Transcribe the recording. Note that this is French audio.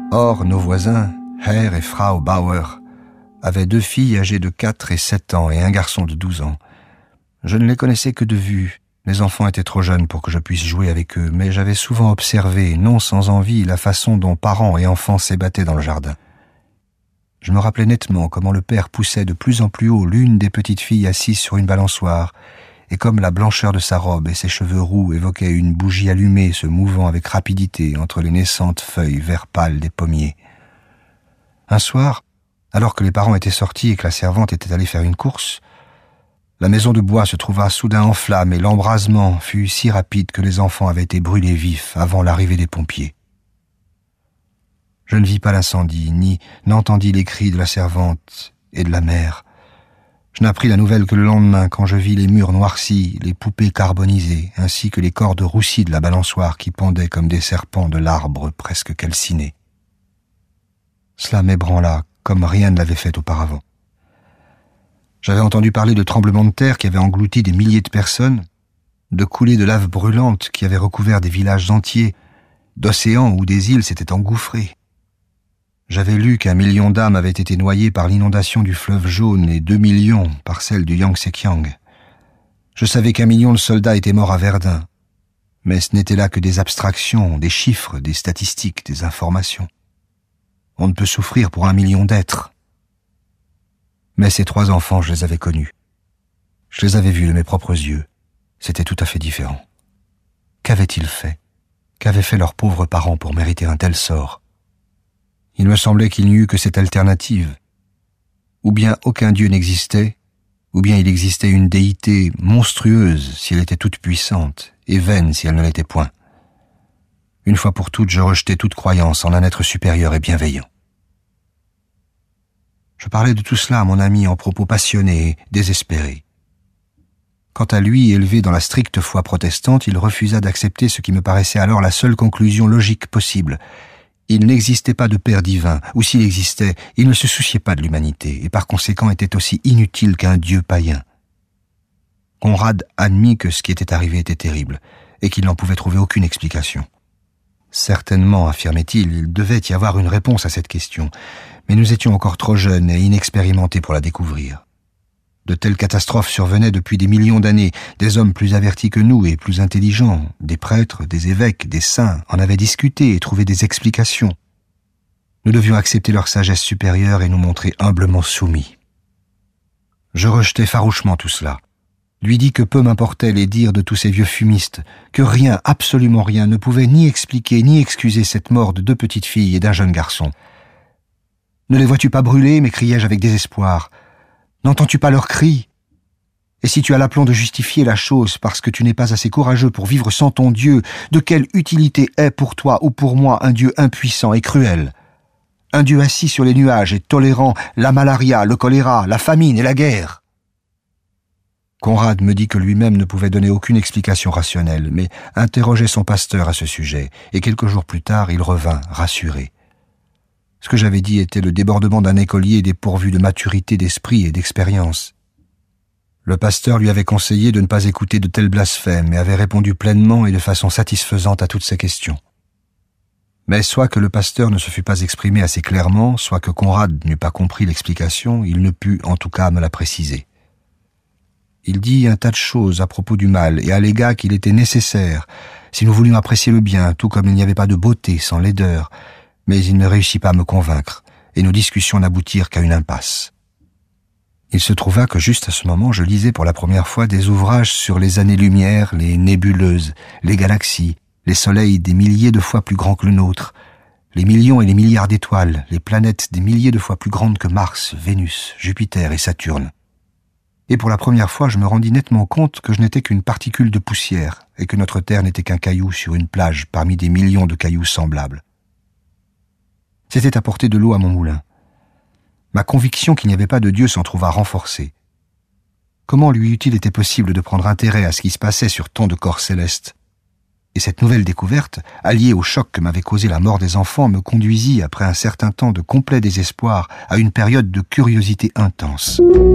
Or, nos voisins, Herr et Frau Bauer, avaient 2 filles âgées de 4 et 7 ans et un garçon de 12 ans. Je ne les connaissais que de vue. Les enfants étaient trop jeunes pour que je puisse jouer avec eux, mais j'avais souvent observé, non sans envie, la façon dont parents et enfants s'ébattaient dans le jardin. Je me rappelais nettement comment le père poussait de plus en plus haut l'une des petites filles assises sur une balançoire, et comme la blancheur de sa robe et ses cheveux roux évoquaient une bougie allumée se mouvant avec rapidité entre les naissantes feuilles vert pâle des pommiers. Un soir, alors que les parents étaient sortis et que la servante était allée faire une course, la maison de bois se trouva soudain en flammes et l'embrasement fut si rapide que les enfants avaient été brûlés vifs avant l'arrivée des pompiers. Je ne vis pas l'incendie, ni n'entendis les cris de la servante et de la mère. Je n'appris la nouvelle que le lendemain, quand je vis les murs noircis, les poupées carbonisées, ainsi que les cordes roussies de la balançoire qui pendaient comme des serpents de l'arbre presque calciné. Cela m'ébranla, comme rien ne l'avait fait auparavant. J'avais entendu parler de tremblements de terre qui avaient englouti des milliers de personnes, de coulées de lave brûlante qui avaient recouvert des villages entiers, d'océans où des îles s'étaient engouffrées. J'avais lu qu'1 million d'âmes avaient été noyées par l'inondation du fleuve Jaune et 2 millions par celle du Yangtze-Kiang. Je savais qu'1 million de soldats étaient morts à Verdun. Mais ce n'était là que des abstractions, des chiffres, des statistiques, des informations. On ne peut souffrir pour 1 million d'êtres. Mais ces 3 enfants, je les avais connus. Je les avais vus de mes propres yeux. C'était tout à fait différent. Qu'avaient-ils fait? Qu'avaient fait leurs pauvres parents pour mériter un tel sort? Il me semblait qu'il n'y eut que cette alternative. Ou bien aucun Dieu n'existait, ou bien il existait une déité monstrueuse si elle était toute puissante, et vaine si elle ne l'était point. Une fois pour toutes, je rejetais toute croyance en un être supérieur et bienveillant. Je parlais de tout cela à mon ami en propos passionnés et désespérés. Quant à lui, élevé dans la stricte foi protestante, il refusa d'accepter ce qui me paraissait alors la seule conclusion logique possible. Il n'existait pas de Père divin, ou s'il existait, il ne se souciait pas de l'humanité, et par conséquent était aussi inutile qu'un Dieu païen. Conrad admit que ce qui était arrivé était terrible, et qu'il n'en pouvait trouver aucune explication. Certainement, affirmait-il, il devait y avoir une réponse à cette question, mais nous étions encore trop jeunes et inexpérimentés pour la découvrir. De telles catastrophes survenaient depuis des millions d'années. Des hommes plus avertis que nous et plus intelligents, des prêtres, des évêques, des saints, en avaient discuté et trouvé des explications. Nous devions accepter leur sagesse supérieure et nous montrer humblement soumis. Je rejetais farouchement tout cela. Lui dis que peu m'importaient les dires de tous ces vieux fumistes, que rien, absolument rien, ne pouvait ni expliquer ni excuser cette mort de 2 petites filles et d'un jeune garçon. « Ne les vois-tu pas brûler ?» m'écriai-je avec désespoir. « N'entends-tu pas leurs cris ? Et si tu as l'aplomb de justifier la chose parce que tu n'es pas assez courageux pour vivre sans ton Dieu, de quelle utilité est pour toi ou pour moi un Dieu impuissant et cruel ? Un Dieu assis sur les nuages et tolérant la malaria, le choléra, la famine et la guerre ?» Conrad me dit que lui-même ne pouvait donner aucune explication rationnelle, mais interrogeait son pasteur à ce sujet, et quelques jours plus tard, il revint, rassuré. Ce que j'avais dit était le débordement d'un écolier dépourvu de maturité d'esprit et d'expérience. Le pasteur lui avait conseillé de ne pas écouter de tels blasphèmes et avait répondu pleinement et de façon satisfaisante à toutes ses questions. Mais soit que le pasteur ne se fût pas exprimé assez clairement, soit que Conrad n'eût pas compris l'explication, il ne put en tout cas me la préciser. Il dit un tas de choses à propos du mal et allégua qu'il était nécessaire, si nous voulions apprécier le bien, tout comme il n'y avait pas de beauté sans laideur, mais il ne réussit pas à me convaincre, et nos discussions n'aboutirent qu'à une impasse. Il se trouva que juste à ce moment, je lisais pour la première fois des ouvrages sur les années-lumière, les nébuleuses, les galaxies, les soleils des milliers de fois plus grands que le nôtre, les millions et les milliards d'étoiles, les planètes des milliers de fois plus grandes que Mars, Vénus, Jupiter et Saturne. Et pour la première fois, je me rendis nettement compte que je n'étais qu'une particule de poussière et que notre Terre n'était qu'un caillou sur une plage parmi des millions de cailloux semblables. C'était apporter de l'eau à mon moulin. Ma conviction qu'il n'y avait pas de Dieu s'en trouva renforcée. Comment lui eût-il été possible de prendre intérêt à ce qui se passait sur tant de corps célestes ? Et cette nouvelle découverte, alliée au choc que m'avait causé la mort des enfants, me conduisit, après un certain temps de complet désespoir, à une période de curiosité intense.